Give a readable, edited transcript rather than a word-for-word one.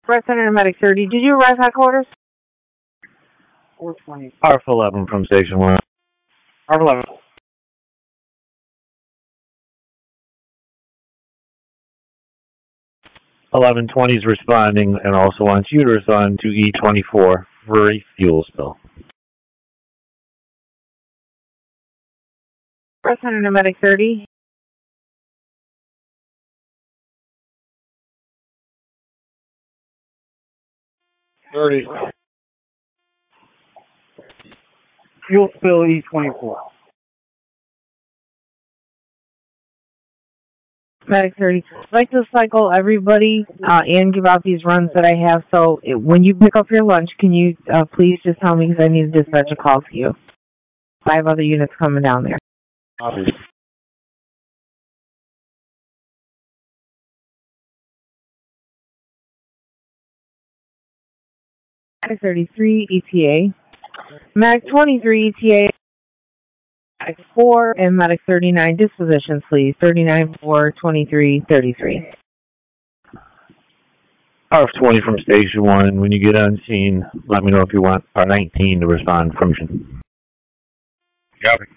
Resident Medic 30, did you arrive at quarters? 420. RF11 from Station 1. RF11. 1120 is responding and also wants you to respond to E24 for a fuel spill. Resident Medic 30. Fuel spill E24. Medic 30. I'd like to cycle everybody and give out these runs that I have. So when you pick up your lunch, can you please just tell me because I need to dispatch a call to you. 5 other units coming down there. Copy. Medic 33 ETA. Medic 23 ETA. Medic 4 and Medic 39 dispositions, please. 39, 4, 23, 33. RF20 from Station 1. When you get on scene, let me know if you want R19 to respond from. Copy.